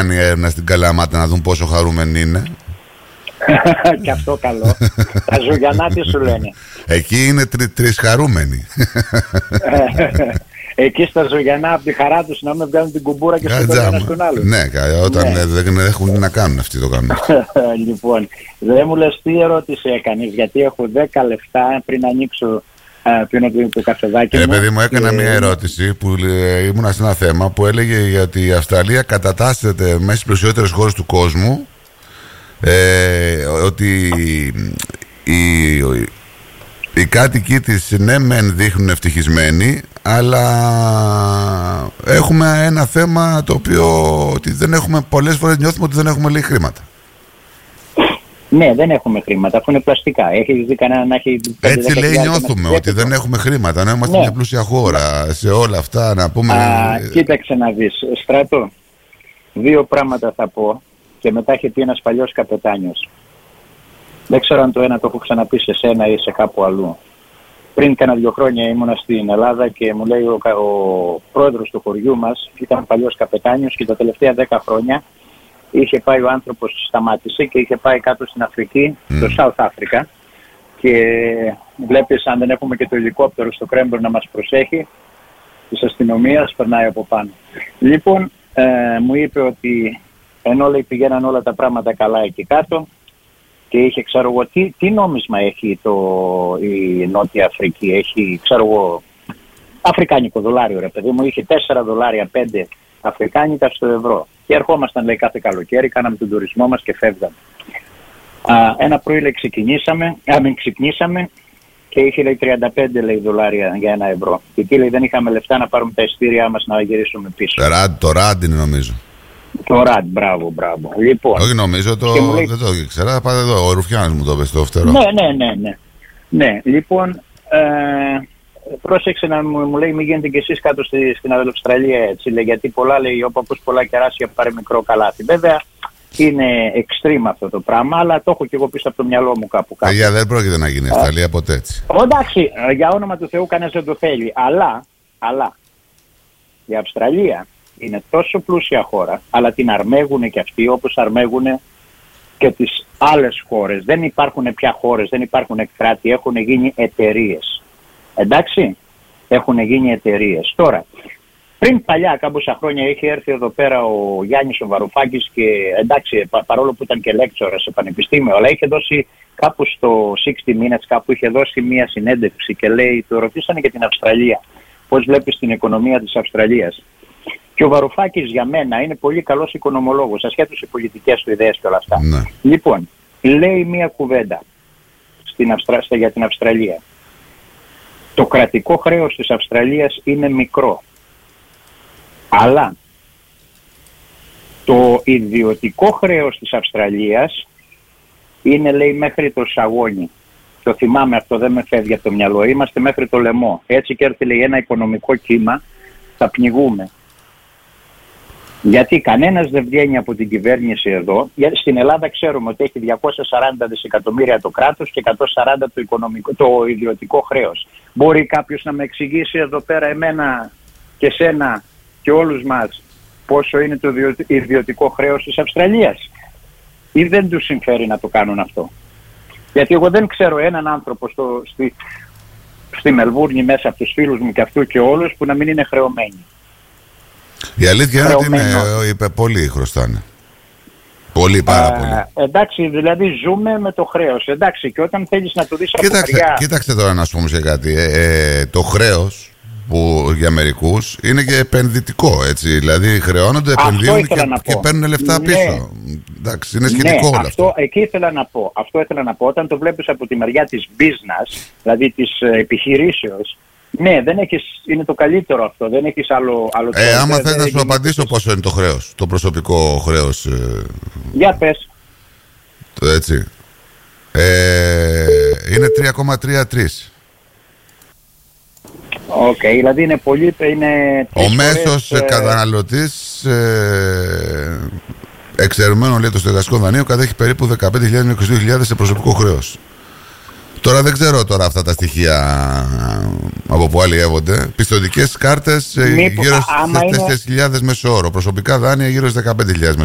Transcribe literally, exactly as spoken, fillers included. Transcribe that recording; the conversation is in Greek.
κάνει έρευνα στην Καλαμάτα να δουν πόσο χαρούμενοι είναι. Και αυτό καλό. Τα Ζουγιανά τι σου λένε? Εκεί είναι τρι, τρεις χαρούμενοι. Εκεί στα Ζουγιανά από τη χαρά τους να μην βγάλουν την κουμπούρα και στον ένα στον άλλο. Ναι, όταν ναι. δεν έχουν να κάνουν αυτοί το κάνουν. Λοιπόν, δεν μου λες τι ερώτηση έκανες, γιατί έχω δέκα λεπτά πριν ανοίξω πριν το, το καφεδάκι. Ε, παιδί μου, έκανα και... μια ερώτηση που ε, ήμουνα σε ένα θέμα που έλεγε για ότι η Αυστραλία κατατάσσεται μέσα στις πλουσιότερες χώρες του κόσμου, ε, ότι οι, οι, οι κάτοικοι της ναι μεν δείχνουν ευτυχισμένοι, αλλά έχουμε ένα θέμα το οποίο ότι δεν έχουμε, πολλές φορές νιώθουμε ότι δεν έχουμε λίγα χρήματα. Ναι, δεν έχουμε χρήματα, αφού είναι πλαστικά. Έχεις δει κανένα να έχει... Έτσι λέει, νιώθουμε ότι δεν έχουμε χρήματα, να είμαστε ναι. μια πλούσια χώρα σε όλα αυτά, να πούμε... Α, κοίταξε να δεις, Στράτο, δύο πράγματα θα πω και μετά έχει πει ένας παλιός καπετάνιος. Δεν ξέρω αν το ένα το έχω ξαναπεί σε σένα ή σε κάπου αλλού. Πριν κάνα δύο χρόνια ήμουνα στην Ελλάδα και μου λέει ο, ο πρόεδρος του χωριού μας, ήταν παλιός καπετάνιος και τα τελευταία δέκα χρόνια είχε πάει ο άνθρωπος, σταμάτησε και είχε πάει κάτω στην Αφρική, mm. στο South Africa, και βλέπεις, αν δεν έχουμε και το ελικόπτερο στο Κρέμπορ να μας προσέχει, της αστυνομίας περνάει από πάνω. Λοιπόν, ε, μου είπε ότι ενώ λέει πηγαίναν όλα τα πράγματα καλά εκεί κάτω και είχε, ξέρω εγώ, τι, τι νόμισμα έχει το, η Νότια Αφρική, έχει, ξέρω εγώ, αφρικάνικο δολάριο, ρε παιδί μου, είχε τέσσερα δολάρια, πέντε αφρικάνικα στο ευρώ. Και ερχόμασταν, λέει, κάθε καλοκαίρι, κάναμε τον τουρισμό μας και φεύγαμε. Α, ένα πρωί, λέει, ξεκινήσαμε, α, μην ξυπνήσαμε και είχε, λέει, τριάντα πέντε, λέει, δολάρια για ένα ευρώ. Και εκεί, λέει, δεν είχαμε λεφτά να πάρουμε τα ειστήριά μας να γυρίσουμε πίσω. Το ραντ είναι, νομίζω. Το ραντ, μπράβο, μπράβο. Λοιπόν, όχι, νομίζω, το... λέει... δεν το ήξερα. Πάτε εδώ, ο Ρουφιάνος μου το είπε στο φτερό. Ναι, ναι, ναι, ναι. Ναι, λοιπόν, ε, πρόσεξε να μου, μου λέει, μην γίνετε κι εσείς κάτω στη, στην Αυστραλία, έτσι, λέει, γιατί πολλά, λέει, όπως πολλά κεράσια πάρει μικρό καλάθι. Βέβαια, είναι extreme αυτό το πράγμα, αλλά το έχω κι εγώ πίσω από το μυαλό μου κάπου κάπου. Για δεν πρόκειται να γίνει η Αυστραλία ποτέ έτσι. Εντάξει, για όνομα του Θεού κανένας δεν το θέλει, αλλά, αλλά η Αυστραλία είναι τόσο πλούσια χώρα, αλλά την αρμέγουν και αυτοί όπως αρμέγουν και τις άλλες χώρες. Δεν υπάρχουν πια χώρες, δεν υπάρχουν κράτη, έχουν γίνει εταιρείες. Εντάξει, έχουν γίνει εταιρείες. Τώρα, πριν παλιά, κάμποσα χρόνια, είχε έρθει εδώ πέρα ο Γιάννης ο Βαρουφάκης και εντάξει, πα, παρόλο που ήταν και λέκτορα σε πανεπιστήμιο, αλλά είχε δώσει κάπου στο εξήντα Minutes, κάπου είχε δώσει μία συνέντευξη και λέει, το ρωτήσανε για την Αυστραλία, πώς βλέπεις την οικονομία της Αυστραλίας. Και ο Βαρουφάκης για μένα είναι πολύ καλός οικονομολόγος, ασχέτως οι πολιτικές του ιδέες και όλα αυτά. Ναι. Λοιπόν, λέει μία κουβέντα στην Αυστρα... για την Αυστραλία. Το κρατικό χρέος της Αυστραλίας είναι μικρό. Αλλά το ιδιωτικό χρέος της Αυστραλίας είναι, λέει, μέχρι το σαγόνι. Το θυμάμαι αυτό, δεν με φεύγει από το μυαλό. Είμαστε μέχρι το λαιμό. Έτσι και έρθει, λέει, ένα οικονομικό κύμα, θα πνιγούμε. Γιατί κανένας δεν βγαίνει από την κυβέρνηση εδώ. Γιατί στην Ελλάδα ξέρουμε ότι έχει διακόσια σαράντα δισεκατομμύρια το κράτος και εκατόν σαράντα το, οικονομικό, το ιδιωτικό χρέος. Μπορεί κάποιος να με εξηγήσει εδώ πέρα εμένα και σένα και όλους μας πόσο είναι το ιδιωτικό χρέος της Αυστραλίας? Ή δεν τους συμφέρει να το κάνουν αυτό? Γιατί εγώ δεν ξέρω έναν άνθρωπο στο, στη, στη Μελβούρνη μέσα από τους φίλους μου και αυτού και όλους που να μην είναι χρεωμένοι. Η αλήθεια είναι ότι είναι, είπε, πολλοί χρωστάνε. Πολύ, πάρα πολύ. Ε, εντάξει, δηλαδή ζούμε με το χρέος. Εντάξει, και όταν θέλεις να το δεις από κοίταξε, μακριά... Κοίταξε τώρα να σου πούμε σε κάτι. Ε, ε, το χρέος που για μερικούς είναι και επενδυτικό, έτσι. Δηλαδή χρεώνονται, επενδύουν και, και παίρνουν λεφτά πίσω. Ναι. Εντάξει, είναι σχετικό, ναι, όλο αυτό. αυτό. Εκεί ήθελα να πω. Αυτό ήθελα να πω. Όταν το βλέπεις από τη μεριά της business, δηλαδή της ε, επιχειρήσεως, ναι, δεν έχεις, είναι το καλύτερο αυτό. Δεν έχεις άλλο, άλλο ε, άμα θες να σου απαντήσω πόσο είναι το χρέος, το προσωπικό χρέος. Ε, για πες. Το έτσι. Ε, είναι τρία κόμμα τριάντα τρία. Οκ, okay, δηλαδή είναι πολύ... Είναι ο μέσος φορές, καταναλωτής ε, εξαιρουμένων, λέει, το στεγαστικό δανείο κατέχει περίπου δεκαπέντε χιλιάδες με είκοσι δύο χιλιάδες σε προσωπικό χρέος. Τώρα δεν ξέρω τώρα αυτά τα στοιχεία από που αλλιεύονται. Πιστωτικές κάρτες γύρω στις τέσσερις χιλιάδες είναι... μέσο όρο. Προσωπικά δάνεια γύρω στις δεκαπέντε χιλιάδες